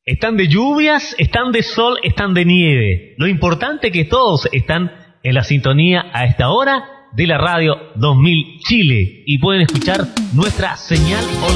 Están de lluvias, están de sol, están de nieve. Lo importante es que todos están en la sintonía a esta hora de la radio 2000 Chile y pueden escuchar nuestra señal online.